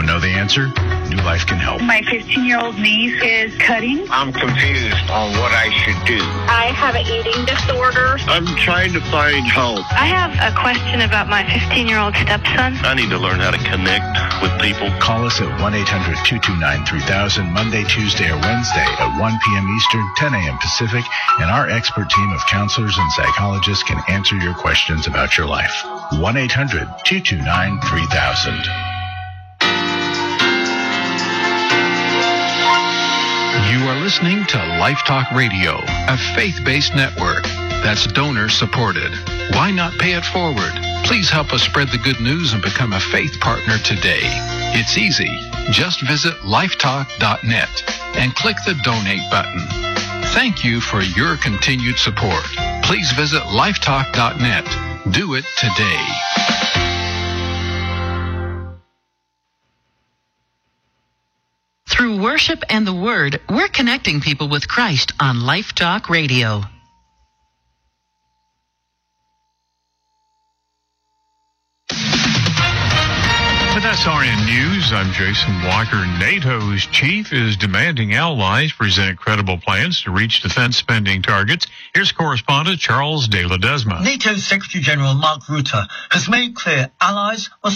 know the answer? New Life can help. My 15-year-old niece is cutting. I'm confused on what I should do. I have an eating disorder. I'm trying to find help. I have a question about my 15-year-old stepson. I need to learn how to connect with people. Call us at 1-800-229-3000 Monday, Tuesday, or Wednesday at 1 p.m. Eastern, 10 a.m. Pacific, and our expert team of counselors and psychologists can answer your questions about your life. 1-800-229-3000. You are listening to Life Talk Radio, a faith-based network that's donor-supported. Why not pay it forward? Please help us spread the good news and become a faith partner today. It's easy. Just visit lifetalk.net and click the donate button. Thank you for your continued support. Please visit lifetalk.net. Do it today. Through worship and the Word, we're connecting people with Christ on Life Talk Radio. With SRN News, I'm Jason Walker. NATO's chief is demanding allies present credible plans to reach defense spending targets. Here's correspondent Charles de Ledesma. NATO Secretary General Mark Rutte has made clear allies must